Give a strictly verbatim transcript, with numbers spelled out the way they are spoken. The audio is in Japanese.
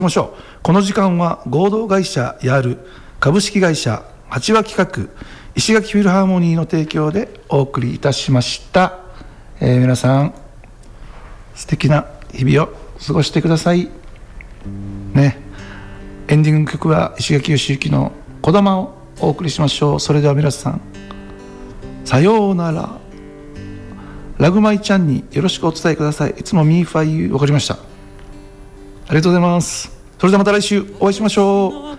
ましょう。この時間は合同会社やる株式会社八和企画石垣フィルハーモニーの提供でお送りいたしました。えー、皆さん素敵な日々を過ごしてくださいね。エンディング曲は石垣義行のこだまをお送りしましょう。それでは皆さんさようなら。ラグマイちゃんによろしくお伝えください。いつもミーファイユー。わかりました。ありがとうございます。それではまた来週お会いしましょう。